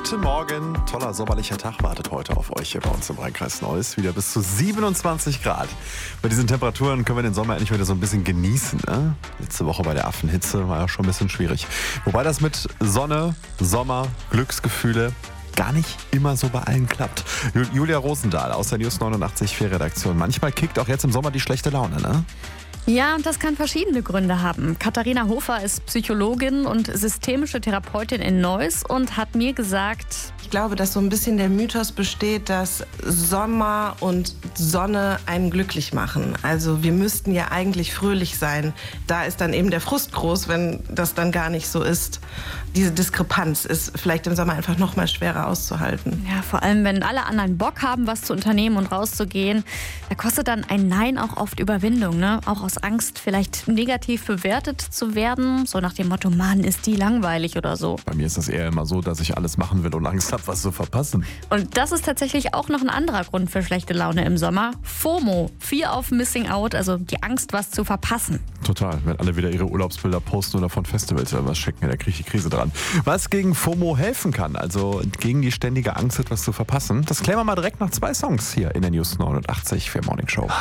Guten Morgen, toller sommerlicher Tag wartet heute auf euch hier bei uns im Rheinkreis Neuss. Wieder bis zu 27 Grad. Bei diesen Temperaturen können wir den Sommer endlich wieder so ein bisschen genießen. Ne? Letzte Woche bei der Affenhitze war ja schon ein bisschen schwierig. Wobei das mit Sonne, Sommer, Glücksgefühle gar nicht immer so bei allen klappt. Julia Rosendahl aus der News 89.4 Redaktion. Manchmal kickt auch jetzt im Sommer die schlechte Laune, ne? Ja, und das kann verschiedene Gründe haben. Katharina Hofer ist Psychologin und systemische Therapeutin in Neuss und hat mir gesagt: Ich glaube, dass so ein bisschen der Mythos besteht, dass Sommer und Sonne einen glücklich machen. Also wir müssten ja eigentlich fröhlich sein. Da ist dann eben der Frust groß, wenn das dann gar nicht so ist. Diese Diskrepanz ist vielleicht im Sommer einfach noch mal schwerer auszuhalten. Ja, vor allem, wenn alle anderen Bock haben, was zu unternehmen und rauszugehen, da kostet dann ein Nein auch oft Überwindung, ne? Auch aus Angst, vielleicht negativ bewertet zu werden, so nach dem Motto, Mann, ist die langweilig oder so. Bei mir ist das eher immer so, dass ich alles machen will und Angst habe, was zu verpassen. Und das ist tatsächlich auch noch ein anderer Grund für schlechte Laune im Sommer. FOMO, Fear of Missing Out, also die Angst, was zu verpassen. Total, wenn alle wieder ihre Urlaubsbilder posten oder von Festivals oder was schicken, da kriege ich die Krise dran. Was gegen FOMO helfen kann, also gegen die ständige Angst, etwas zu verpassen, das klären wir mal direkt nach 2 Songs hier in der News 89 für Morning Show.